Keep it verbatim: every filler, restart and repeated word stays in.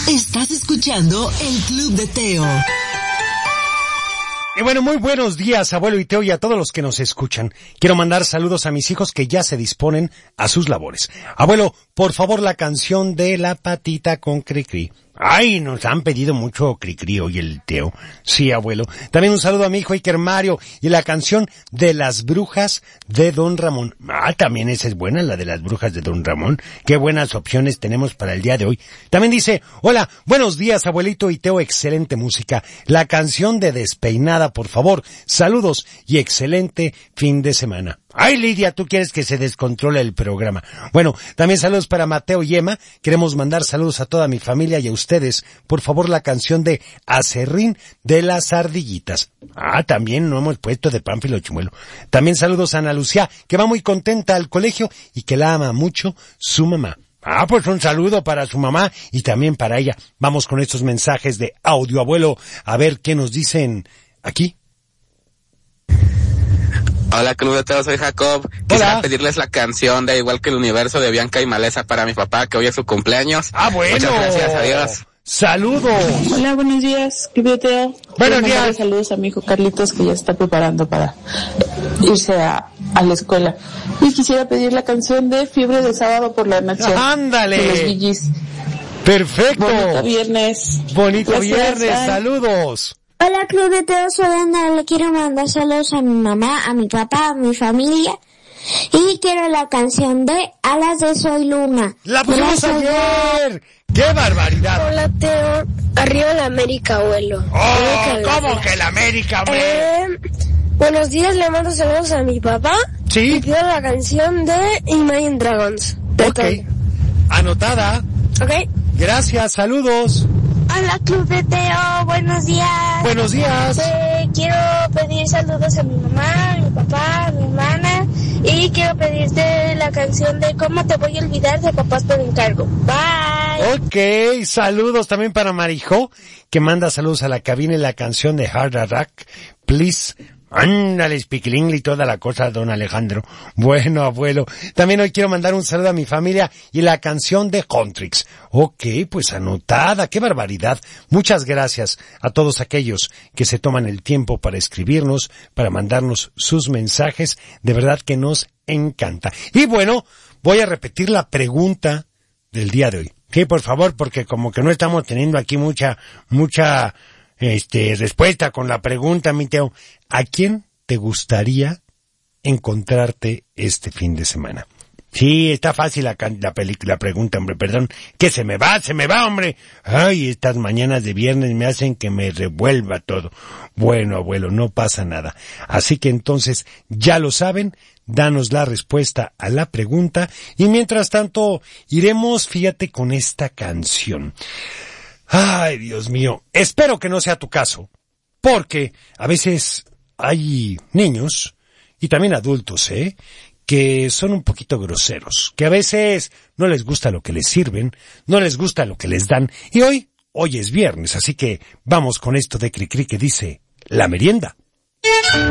Estás escuchando el Club de Teo. Y bueno, muy buenos días, abuelo y Teo, y a todos los que nos escuchan. Quiero mandar saludos a mis hijos que ya se disponen a sus labores. Abuelo, por favor, la canción de La Patita con Cricri. Ay, nos han pedido mucho Cricri hoy el Teo. Sí, abuelo. También un saludo a mi hijo Iker Mario y la canción de Las Brujas de Don Ramón. Ah, también esa es buena, la de Las Brujas de Don Ramón. Qué buenas opciones tenemos para el día de hoy. También dice, hola, buenos días, abuelito y Teo, excelente música. La canción de Despeinada, por favor. Saludos y excelente fin de semana. Ay, Lidia, tú quieres que se descontrole el programa. Bueno, también saludos para Mateo y Emma. Queremos mandar saludos a toda mi familia y a ustedes. Por favor, la canción de Acerrín de las Ardillitas. Ah, también no hemos puesto de Pánfilo Chimuelo. También saludos a Ana Lucía, que va muy contenta al colegio y que la ama mucho su mamá. Ah, pues un saludo para su mamá y también para ella. Vamos con estos mensajes de audio, abuelo, a ver qué nos dicen aquí. Hola, Club de Teo, soy Jacob. Quisiera pedirles la canción de Igual que el Universo de Bianca y Maleza para mi papá, que hoy es su cumpleaños. Ah, bueno. Muchas gracias, adiós. ¡Saludos! Hola, buenos días, Club de Teo. Buenos días. Saludos a mi hijo Carlitos, que ya está preparando para irse a, a la escuela. Y quisiera pedir la canción de Fiebre de Sábado por la Noche. ¡Ándale! De los Gigis. ¡Perfecto! Bonito viernes. Bonito Gracias, viernes, bye. Saludos. Hola, Club de Teo, soy Ana. Le quiero mandar saludos a mi mamá, a mi papá, a mi familia. Y quiero la canción de Alas de Soy Luna. ¡La pusimos ayer! ¡Qué barbaridad! Hola, Teo. Arriba la América, abuelo. ¡Oh! ¿Cómo que la América, hombre? Eh, buenos días, le mando saludos a mi papá. Sí. Y pido la canción de Imagine Dragons. De Ok. Toy. Anotada. Ok. Gracias, saludos. Hola, Club de Teo, buenos días. Buenos días. Eh, quiero pedir saludos a mi mamá, a mi papá, a mi hermana. Y quiero pedirte la canción de Cómo te voy a olvidar de Papás por encargo. Bye. Ok, saludos también para Marijo, que manda saludos a la cabina y la canción de Hard Attack, Please. Ándale, Spiquilingli y toda la cosa, don Alejandro. Bueno, abuelo. También hoy quiero mandar un saludo a mi familia y la canción de Contrix. Ok, pues anotada. ¡Qué barbaridad! Muchas gracias a todos aquellos que se toman el tiempo para escribirnos, para mandarnos sus mensajes. De verdad que nos encanta. Y bueno, voy a repetir la pregunta del día de hoy. Sí, por favor, porque como que no estamos teniendo aquí mucha, mucha... Este, respuesta con la pregunta, mi Teo. ¿A quién te gustaría encontrarte este fin de semana? Sí, está fácil la, la, la pregunta, hombre, perdón. Que se me va, se me va, hombre. Ay, estas mañanas de viernes me hacen que me revuelva todo. Bueno, abuelo, no pasa nada. Así que entonces, ya lo saben, danos la respuesta a la pregunta. Y mientras tanto, iremos, fíjate, con esta canción. Ay, Dios mío, espero que no sea tu caso, porque a veces hay niños, y también adultos, ¿eh?, que son un poquito groseros, que a veces no les gusta lo que les sirven, no les gusta lo que les dan, y hoy, hoy es viernes, así que vamos con esto de Cricri que dice, la merienda.